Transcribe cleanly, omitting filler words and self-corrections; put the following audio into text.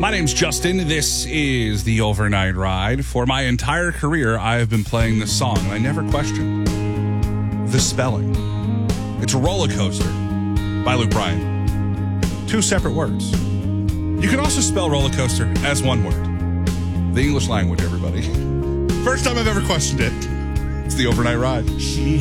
My name's Justin. This is the Overnight Ride. For my entire career, I have been playing this song, and I never questioned the spelling. It's Roller Coaster by Luke Bryan. Two separate words. You can also spell roller coaster as one word. The English language, everybody. First time I've ever questioned it. It's the Overnight Ride.